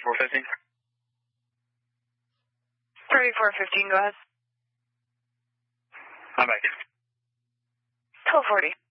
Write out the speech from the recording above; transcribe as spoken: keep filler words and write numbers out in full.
thirty-four fifteen. thirty-four fifteen, go ahead. I'm back. twelve forty.